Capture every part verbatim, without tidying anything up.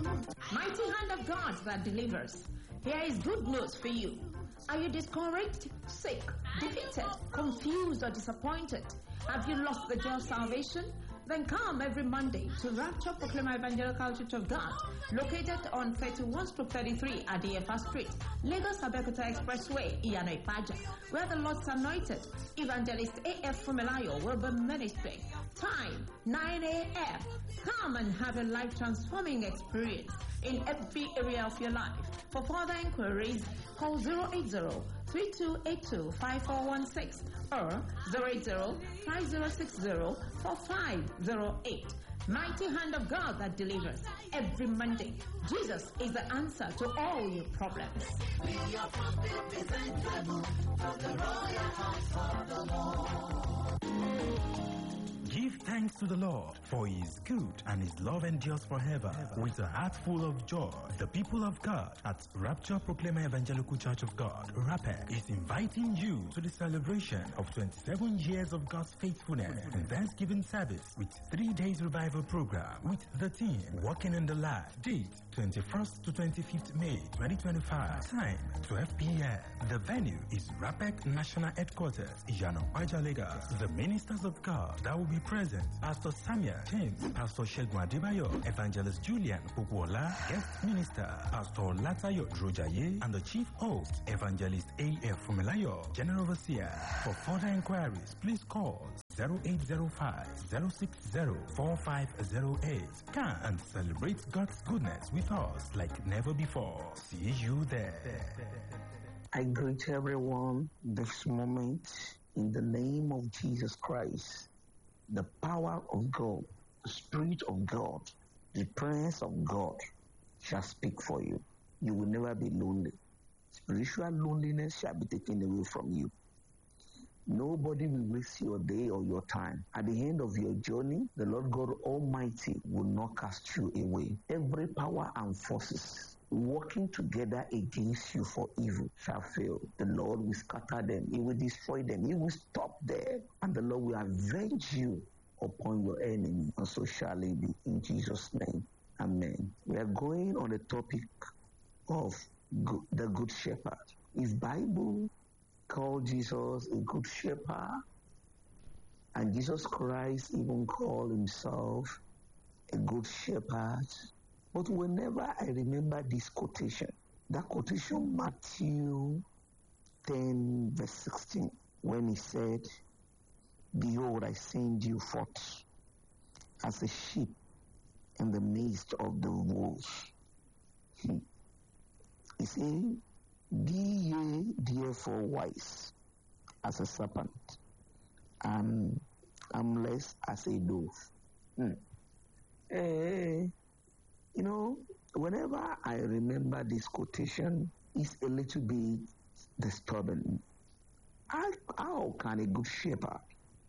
Mighty hand of God that delivers. Here is good news for you. Are you discouraged, sick, defeated, confused, or disappointed? Have you lost the joy of salvation? Then come every Monday to Rapture Proclaimer Evangelical Church of God, located on thirty-one stroke thirty-three Adeyefa Street, Lagos Abeokuta Expressway, Iyana Ipaja, where the Lord's anointed Evangelist A F Fumilayo will be ministering. Time nine a.m. Come and have a life-transforming experience in every area of your life. For further inquiries, call zero eight zero, three two eight two, five four one six or zero eight zero, five zero six zero, four five zero eight. Mighty hand of God that delivers every Monday. Jesus is the answer to all your problems. Be your prophet presentable to the royal house of the Lord. Give thanks to the Lord, for He is good and His love endures forever. With a heart full of joy, the people of God at Rapture Proclaimer Evangelical Church of God, RAPEC, is inviting you to the celebration of twenty-seven years of God's faithfulness and Thanksgiving service with three days revival program with the theme Walking in the Light. Date twenty-first to twenty-fifth May twenty twenty-five. Time twelve p.m. The venue is RAPEC National Headquarters, Iyana Ipaja, Lagos. The ministers of God that will be present: Pastor Samuel James, Pastor Shegun Adebayo, Evangelist Julian Okuola, guest minister Pastor Latayo Drojaye, and the chief host Evangelist A F Fumilayo, General Overseer. For further inquiries, please call zero eight zero five, zero six zero, four five zero eight. Come and celebrate God's goodness with us like never before. See you there. I greet everyone this moment in the name of Jesus Christ. The power of God, the Spirit of God, the presence of God shall speak for you. You will never be lonely. Spiritual loneliness shall be taken away from you. Nobody will waste your day or your time. At the end of your journey, the Lord God Almighty will not cast you away. Every power and forces working together against you for evil shall fail. The Lord will scatter them. He will destroy them. He will stop them. And the Lord will avenge you upon your enemy. And so shall it be in Jesus' name. Amen. We are going on the topic of good, the Good Shepherd. If Bible called Jesus a good shepherd, and Jesus Christ even called himself a good shepherd, but whenever I remember this quotation, that quotation, Matthew ten, verse sixteen, when he said, "Behold, I send you forth as a sheep in the midst of the wolves." He, he said, "Be ye therefore wise as a serpent, and harmless as a dove." Hmm. Hey, you know, whenever I remember this quotation, it's a little bit disturbing. How, how can a good shepherd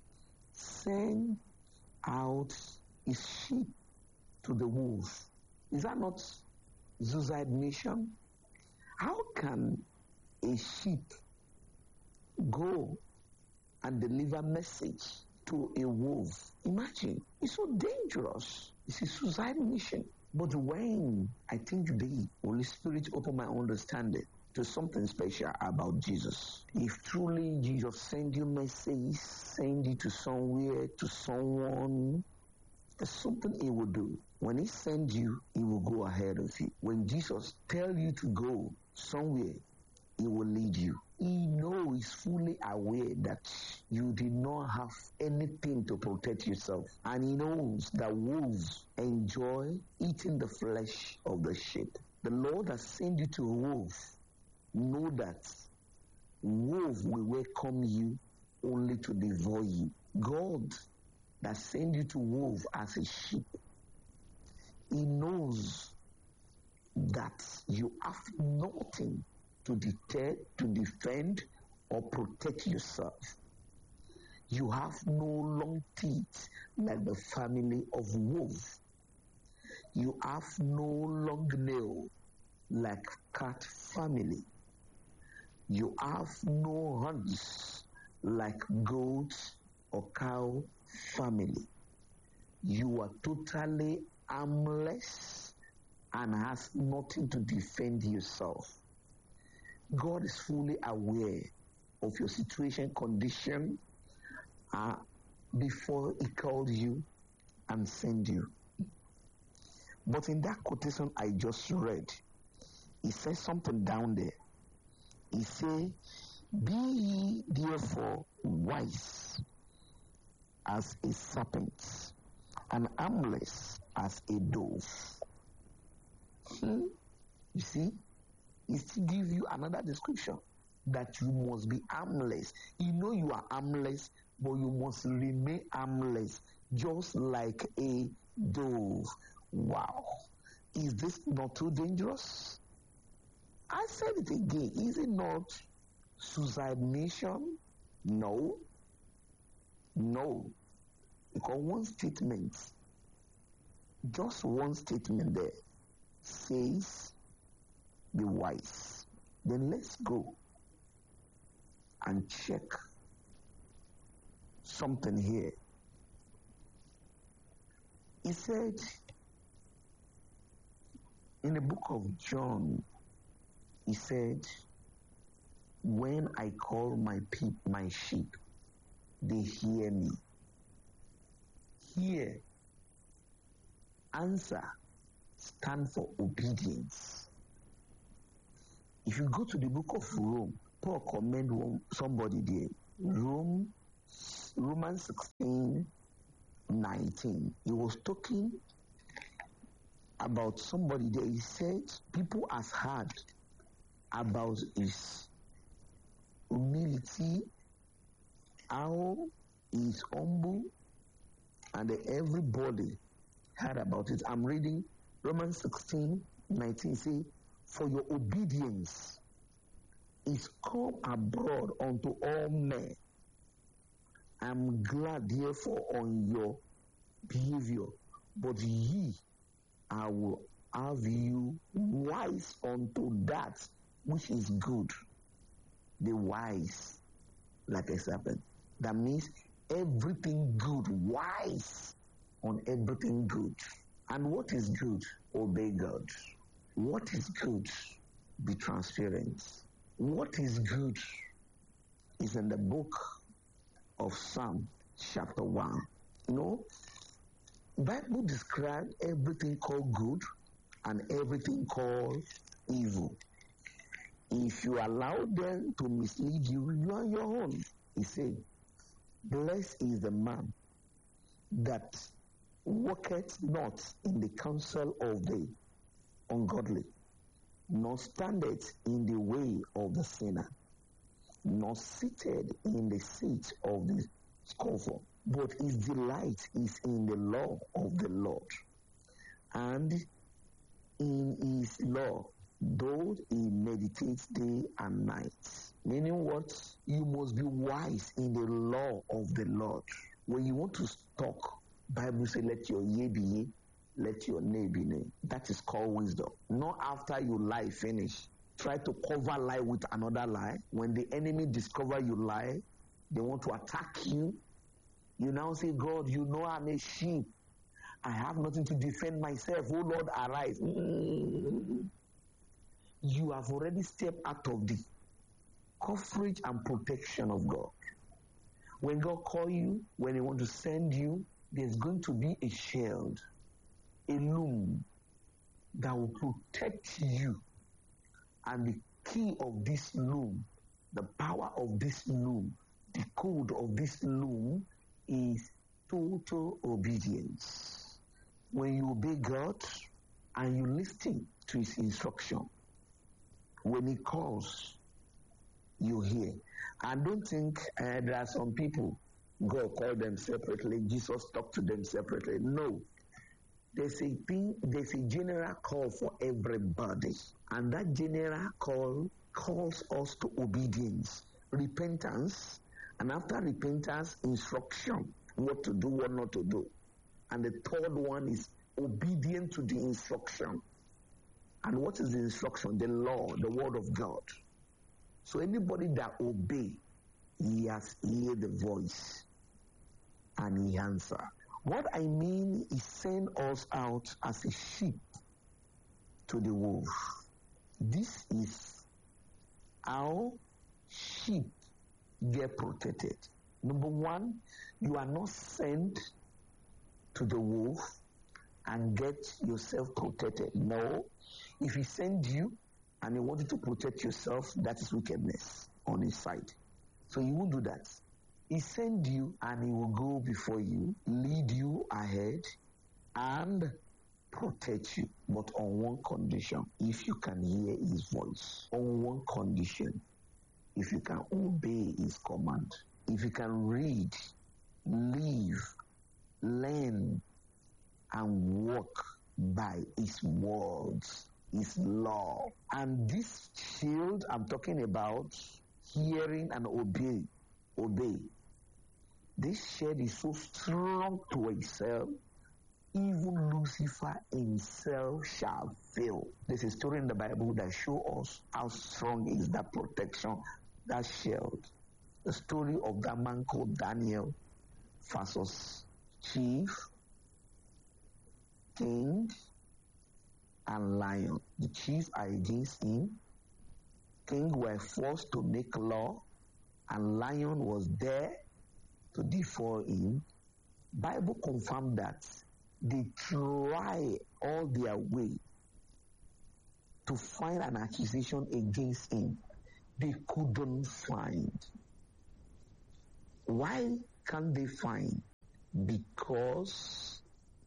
send out his sheep to the wolves? Is that not suicide mission? How can a sheep go and deliver message to a wolf? Imagine, it's so dangerous. It's a suicide mission. But when I think today, Holy Spirit opened my understanding to something special about Jesus. If truly Jesus send you message, send you to somewhere, to someone, there's something he will do. When he sends you, he will go ahead of you. When Jesus tell you to go somewhere, he will lead you. He knows, he's fully aware that you did not have anything to protect yourself. And he knows that wolves enjoy eating the flesh of the sheep. The Lord has sent you to a wolf. Know that wolf will welcome you only to devour you. God that sent you to wolf as a sheep, he knows that you have nothing to deter, to defend, or protect yourself. You have no long teeth like the family of wolves. You have no long nail like cat family. You have no horns like goat or cow family. You are totally harmless and has nothing to defend yourself. God is fully aware of your situation, condition, uh, before he called you and sent you. But in that quotation I just read, he says something down there. He said, be ye therefore wise as a serpent, and harmless as a dove. Hmm? You see, he still give you another description that you must be harmless. You know you are harmless, but you must remain harmless, just like a dove. Wow. Is this not too dangerous? I said it again. Is it not suicide mission? No. No. Because one statement, just one statement there, says, be wise. Then let's go and check something here. He said in the book of John, he said, when I call my peop, my sheep, they hear me. Hear, answer, stand for obedience. If you go to the book of Rome, Paul commend somebody there. Rome, Romans sixteen, nineteen. He was talking about somebody there. He said, people has heard about his humility, how he is humble, and everybody heard about it. I'm reading Romans sixteen, nineteen. Say, for your obedience is come abroad unto all men. I'm glad therefore on your behavior, but ye, I will have you wise unto that which is good. The wise like a serpent. That means everything good, wise on everything good. And what is good? Obey God. What is good? Be transparent. What is good is in the book of Psalm chapter one. You know, Bible describes everything called good and everything called evil. If you allow them to mislead you, you are your own. He said, blessed is the man that walketh not in the counsel of the ungodly, nor standeth in the way of the sinner, nor seated in the seat of the scornful, but his delight is in the law of the Lord, and in his law though he meditates day and night. Meaning what? You must be wise in the law of the Lord. When you want to talk, Bible says, let your yea be yea, let your nay be nay. That is called wisdom. Not after you lie finish. Try to cover lie with another lie. When the enemy discover you lie, they want to attack you. You now say, God, you know I'm a sheep. I have nothing to defend myself. Oh Lord, arise. Mm-hmm. You have already stepped out of the coverage and protection of God. When God calls you, when He wants to send you, there's going to be a shield, a loom that will protect you. And the key of this loom, the power of this loom, the code of this loom is total obedience. When you obey God and you listen to His instruction, when He calls, you hear. And don't think uh, there are some people, God called them separately, Jesus talked to them separately. No. There's a thing, there's a general call for everybody. And that general call calls us to obedience, repentance, and after repentance, instruction, what to do, what not to do. And the third one is obedient to the instruction. And what is the instruction? The law, the word of God. So anybody that obey, he has heard the voice and he answer. What I mean is send us out as a sheep to the wolf. This is how sheep get protected. Number one, you are not sent to the wolf and get yourself protected. No. If he send you and he wants you to protect yourself, that is wickedness on his side. So he won't do that. He send you and he will go before you, lead you ahead, and protect you. But on one condition, if you can hear his voice. On one condition, if you can obey his command. If you can read, live, learn, and walk by his words, his law. And this shield I'm talking about, hearing and obey, obey. This shield is so strong to itself, even Lucifer himself shall fail. There's a story in the Bible that shows us how strong is that protection, that shield. The story of that man called Daniel versus chief, king, and lion. The chiefs are against him. King were forced to make law, and lion was there to defer him. Bible confirmed that they try all their way to find an accusation against him. They couldn't find. Why can't they find? Because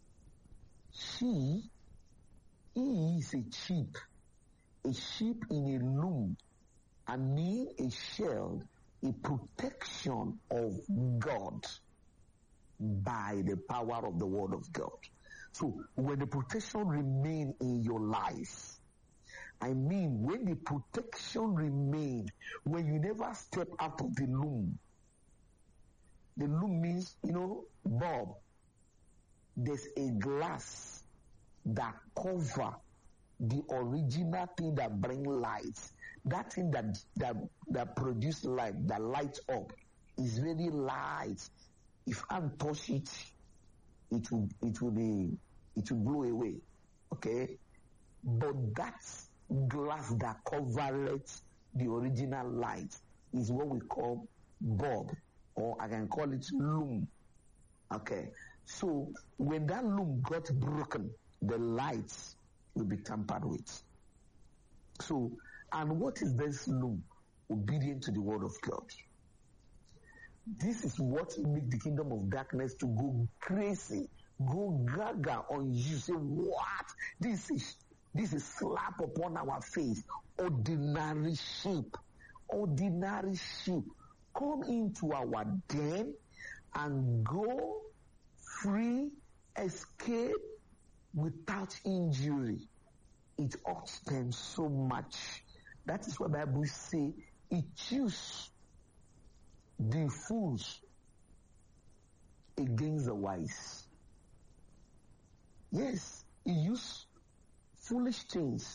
he, he is a sheep, a sheep in a loom, and need a shield, a protection of God by the power of the word of God. So when the protection remain in your life, I mean when the protection remain, when you never step out of the loom. The loom means, you know, bulb. There's a glass that cover the original thing that bring light. That thing that that that produce light, that light up, is very light. If I touch it, it will it will be it will blow away. Okay? But that glass that covers the original light is what we call bulb, or I can call it loom. Okay. So when that loom got broken, the lights will be tampered with. So, and what is this loom? Obedient to the word of God. This is what makes the kingdom of darkness to go crazy, go gaga on you. Say, what? This is this is slap upon our face. Ordinary sheep, ordinary sheep, come into our den and go free, escape without injury. It hurts them so much. That is what the Bible say. It choose the fools against the wise. Yes, he used foolish things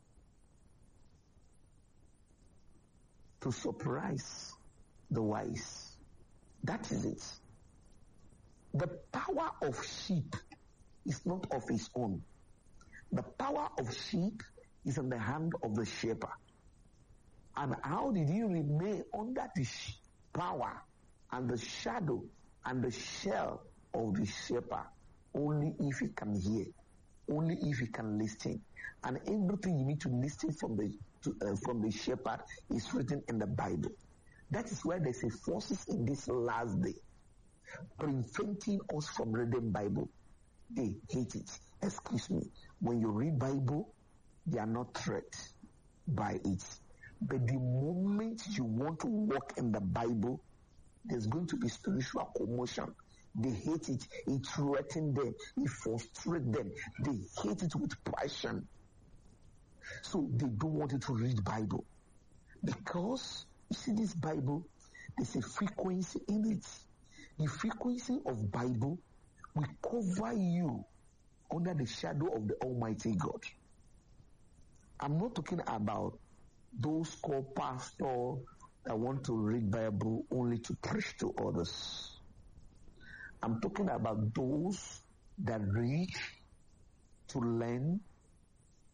to surprise the wise. That is it. The power of sheep is not of his own. The power of sheep is in the hand of the shepherd. And how did he remain under the sh- power and the shadow and the shell of the shepherd? Only if he can hear, only if he can listen. And everything you need to listen from the to, uh, from the shepherd is written in the Bible. That is why there's a forces in this last day preventing us from reading Bible. They hate it. Excuse me. When you read Bible, they are not threatened by it. But the moment you want to walk in the Bible, there's going to be spiritual commotion. They hate it. It threatens them. It frustrates them. They hate it with passion. So they don't want you to read Bible. Because, you see this Bible, there's a frequency in it. The frequency of Bible will cover you under the shadow of the Almighty God. I'm not talking about those called pastors that want to read Bible only to preach to others. I'm talking about those that read to learn,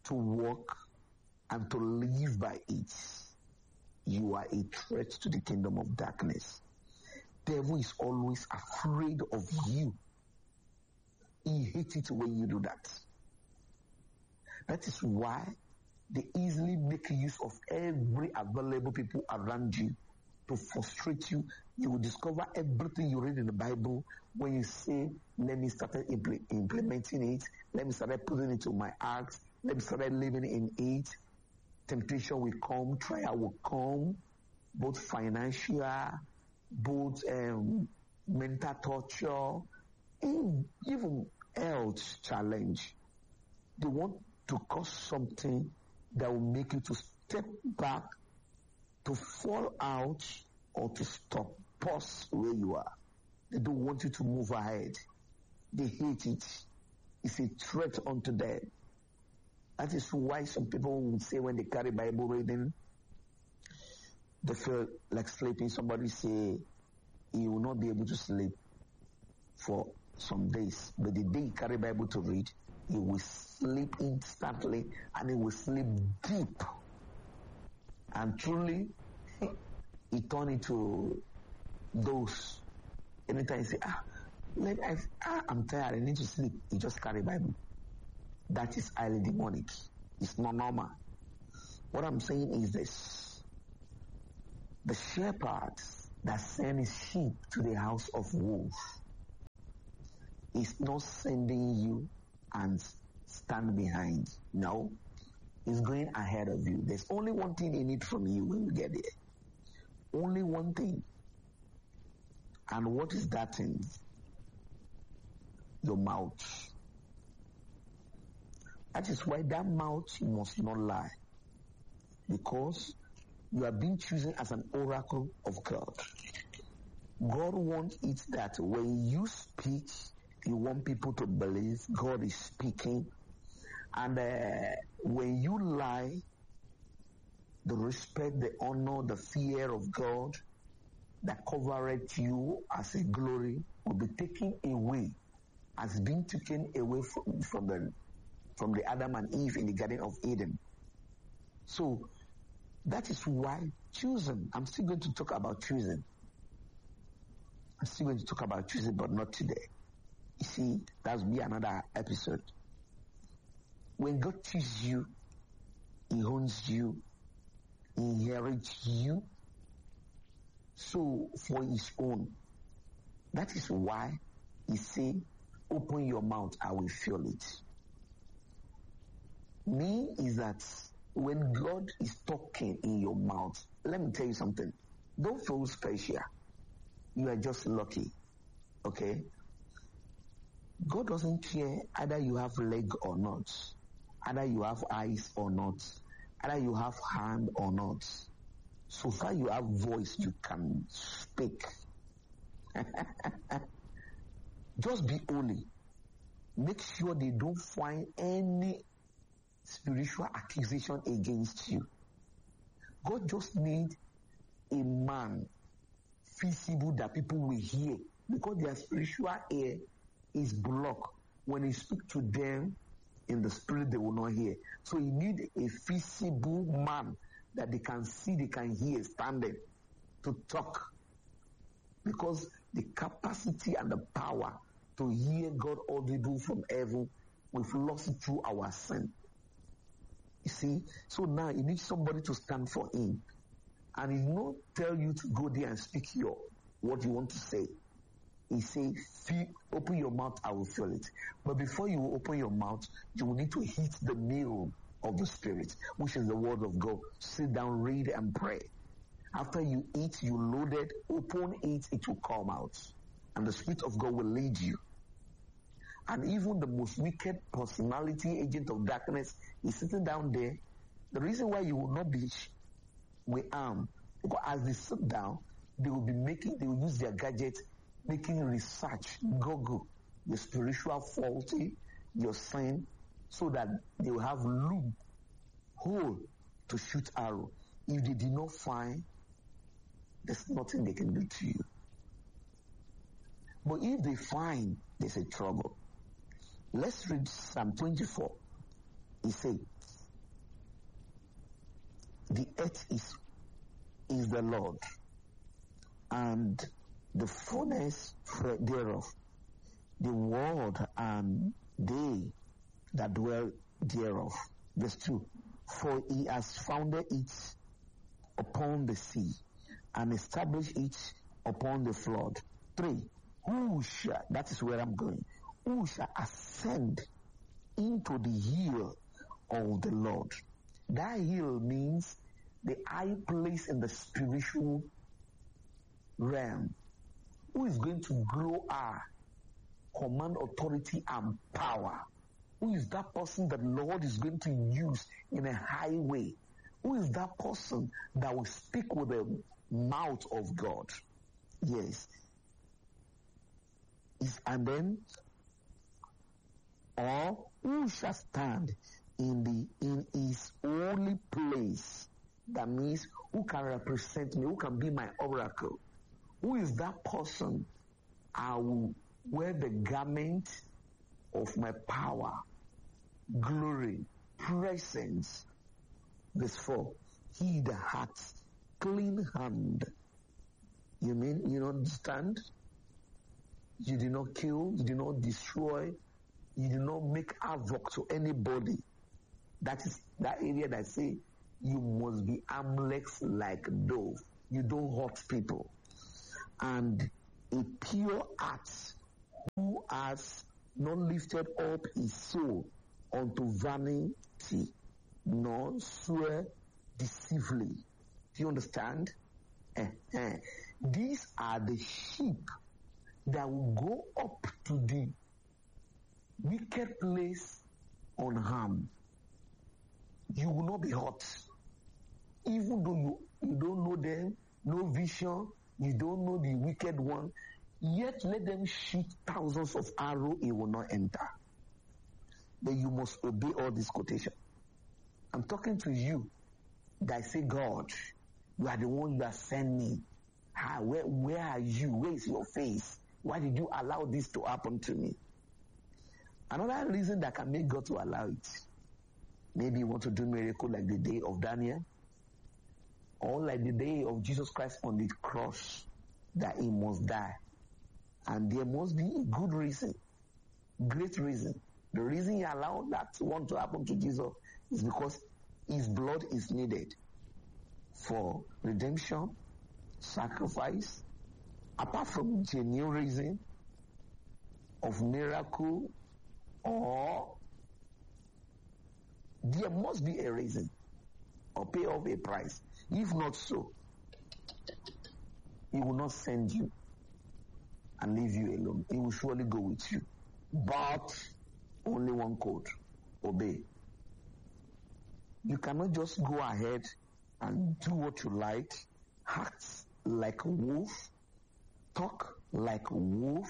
to walk and to live by it, you are a threat to the kingdom of darkness. Devil is always afraid of you. He hates it when you do that. That is why they easily make use of every available people around you to frustrate you. You will discover everything you read in the Bible when you say, let me start impl- implementing it, let me start putting it to my heart, let me start living in it. Temptation will come, trial will come, both financial, both um, mental torture, and even health challenge. They want to cause something that will make you to step back, to fall out, or to stop, pause where you are. They don't want you to move ahead. They hate it. It's a threat unto them. That is why some people will say when they carry Bible reading, they feel like sleeping. Somebody say he will not be able to sleep for some days. But the day he carry Bible to read, he will sleep instantly and he will sleep deep. And truly, he turn into those. Anytime he say, ah, let I, ah, I'm tired, I need to sleep. He just carry Bible. That is highly demonic. It's not normal. What I'm saying is this. The shepherd that sent his sheep to the house of wolves is not sending you and stand behind. No. He's going ahead of you. There's only one thing he needs from you when you get there. Only one thing. And what is that thing? Your mouth. That is why that mouth must not lie. Because you are being chosen as an oracle of God. God wants it that when you speak, you want people to believe God is speaking. And uh, when you lie, the respect, the honor, the fear of God that covereth you as a glory will be taken away, as being taken away from, from the from the Adam and Eve in the Garden of Eden. So that is why choosing, I'm still going to talk about choosing. I'm still going to talk about choosing, but not today. You see, that will be another episode. When God chooses you, He owns you, He inherits you, so for His own. That is why He say, open your mouth, I will fill it. Me is that when God is talking in your mouth, let me tell you something. Don't feel special. You are just lucky. Okay? God doesn't care either you have leg or not, either you have eyes or not, either you have hand or not. So far you have voice, you can speak. Just be holy. Make sure they don't find any spiritual accusation against you. God just needs a man visible that people will hear, because their spiritual ear is blocked. When He speak to them in the spirit, they will not hear. So He need a visible man that they can see, they can hear, standing to talk. Because the capacity and the power to hear God audible from heaven, we've lost it through our sin. You see, so now you need somebody to stand for Him. And He not tell you to go there and speak your what you want to say. He say, open your mouth, I will fill it. But before you open your mouth, you will need to hit the meal of the Spirit, which is the word of God. Sit down, read, and pray. After you eat, you loaded, open it, it will come out. And the Spirit of God will lead you. And even the most wicked personality agent of darkness is sitting down there. The reason why you will not be with arm, because as they sit down, they will be making, they will use their gadgets, making research, Google your spiritual faulty, your sin, so that they will have loop hole to shoot arrow. If they did not find, there's nothing they can do to you. But if they find, there's a trouble. Let's read Psalm twenty-four. He said, the earth is, is the Lord, and the fullness thereof, the world and they that dwell thereof. Verse two, for he has founded it upon the sea, and established it upon the flood. Three, who shall, that is where I'm going, who shall ascend into the hill of the Lord? That hill means the high place in the spiritual realm. Who is going to grow our command, authority, and power? Who is that person that the Lord is going to use in a high way? Who is that person that will speak with the mouth of God? Yes. Is, and then, or who shall stand in the in his holy place? That means, who can represent me? Who can be my oracle? Who is that person? I will wear the garment of my power, glory, presence. Verse four, he that hath clean hand. You mean you don't understand? You did not kill, you did not destroy, you did not make havoc to anybody. That is that area that say you must be harmless like dove. You don't hurt people. And a pure heart, who has not lifted up his soul unto vanity, nor swear deceitfully. Do you understand? Uh-huh. These are the sheep that will go up to the wicked place unharmed. You will not be hurt. Even though you, you don't know them, no vision, you don't know the wicked one, yet let them shoot thousands of arrows, it will not enter. Then you must obey all this quotation. I'm talking to you that say, God, you are the one you are sending. Ah, where, where are you? Where is your face? Why did you allow this to happen to me? Another reason that can make God to allow it. Maybe you want to do miracle like the day of Daniel, or like the day of Jesus Christ on the cross, that he must die. And there must be a good reason, great reason. The reason he allowed that one to happen to Jesus is because his blood is needed for redemption, sacrifice. Apart from genuine reason of miracle, or there must be a reason or pay off a price. If not so, he will not send you and leave you alone. He will surely go with you. But only one code: obey. You cannot just go ahead and do what you like, act like a wolf, talk like a wolf,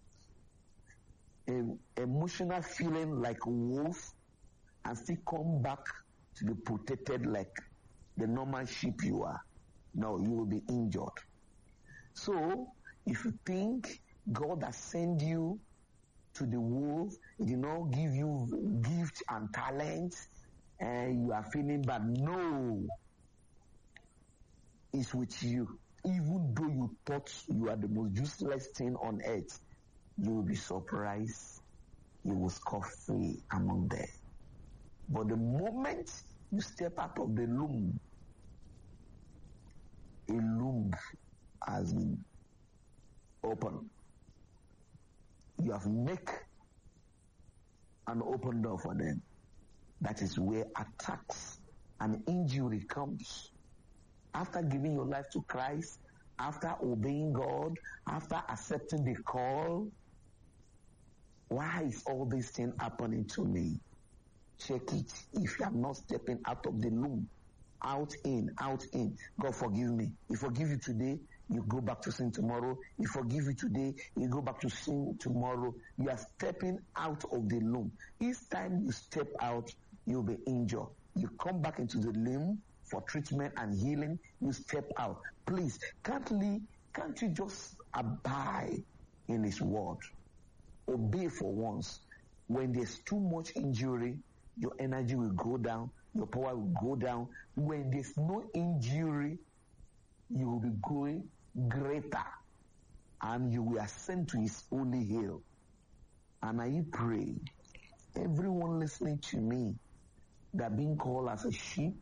an emotional feeling like a wolf, and still come back to be protected like the normal sheep you are. No, you will be injured. So, if you think God has sent you to the wolf, he did not give you gift and talents, and you are feeling bad. No, it's with you. Even though you thought you are the most useless thing on earth, you will be surprised. You will score free among them. But the moment you step out of the loom, a loom has been opened. You have make an open door for them. That is where attacks and injury comes. After giving your life to Christ, after obeying God, after accepting the call, why is all this thing happening to me? Check it. If you are not stepping out of the loom, out in, out in, God forgive me. He forgive you today, you go back to sin tomorrow. He forgive you today, you go back to sin tomorrow. You are stepping out of the loom. Each time you step out, you'll be injured. You come back into the loom for treatment and healing, you step out. Please, can't, we, can't you just abide in his word? Obey for once. When there's too much injury, your energy will go down, your power will go down. When there's no injury, you will be growing greater, and you will ascend to his holy hill. And I pray, everyone listening to me, that being called as a sheep,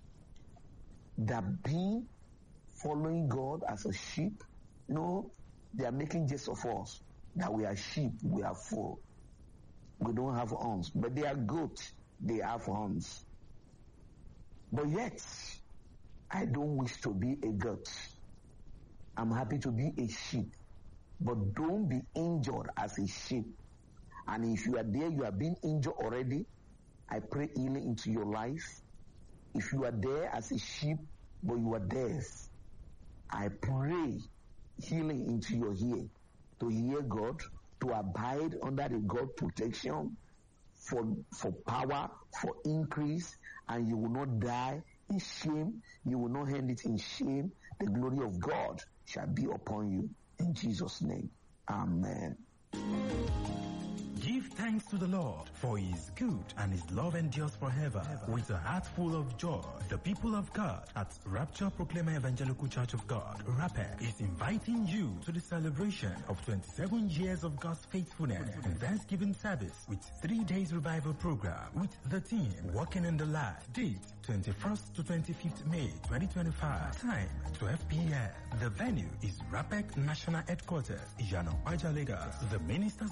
that being following God as a sheep, no, they are making jest of us, that we are sheep, we are full. We don't have horns, but they are goats, they have horns. But yet, I don't wish to be a goat. I'm happy to be a sheep, but don't be injured as a sheep. And if you are there, you are being injured already, I pray healing into your life. If you are there as a sheep, but you are deaf, I pray healing into your ear, to hear God, to abide under the God protection, for, for power, for increase, and you will not die in shame. You will not end it in shame. The glory of God shall be upon you. In Jesus' name, amen. Give thanks to the Lord, for he is good and his love endures forever. With a heart full of joy, the people of God at Rapture Proclaimer Evangelical Church of God, RAPEC, is inviting you to the celebration of twenty-seven years of God's faithfulness and Thanksgiving service with three days revival program with the team Walking in the Light. Date twenty-first to twenty-fifth May twenty twenty-five. Time twelve p m The venue is RAPEC National Headquarters, Iyana Paja, Lagos. The ministers